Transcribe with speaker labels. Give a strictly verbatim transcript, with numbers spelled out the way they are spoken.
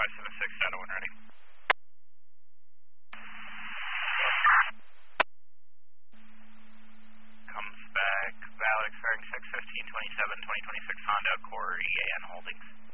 Speaker 1: five seven six, Shadow one ready. Comes back, valid expiring six fifteen twenty-seven, twenty twenty-six Honda Accord E A N Holdings.